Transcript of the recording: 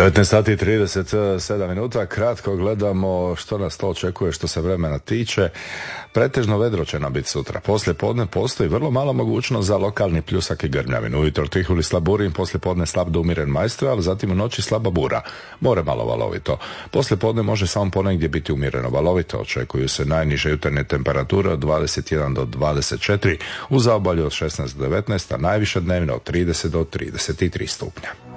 19 sati i 37 minuta, kratko gledamo što nas to očekuje što se vremena tiče. Pretežno vedro će nam biti sutra. Poslije podne postoji vrlo malo mogućnost za lokalni pljusak i grmljavinu. Ujutro tihuli slaburin, poslije podne slab do umiren majstor, ali zatim u noći slaba bura. More malo valovito. Poslije podne može samo ponegdje biti umjereno valovito. Očekuju se najniže jutarnje temperature od 21 do 24, u zaobalju od 16 do 19, a najviše dnevno od 30 do 33 stupnja.